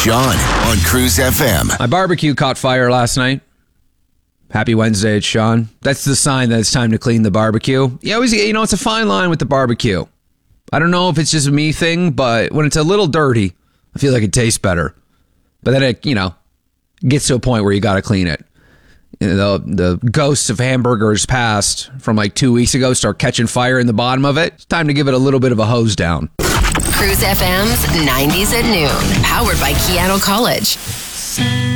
Sean on Cruise FM. My barbecue caught fire last night. Happy Wednesday, it's Sean. That's the sign that it's time to clean the barbecue. Yeah, always, it's a fine line with the barbecue. I don't know if it's just a me thing, but when it's a little dirty, I feel like it tastes better. But then it, gets to a point where you got to clean it. The ghosts of hamburgers past from like 2 weeks ago start catching fire in the bottom of it. It's time to give it a little bit of a hose down. Cruise FM's 90s at Noon, powered by Keano College.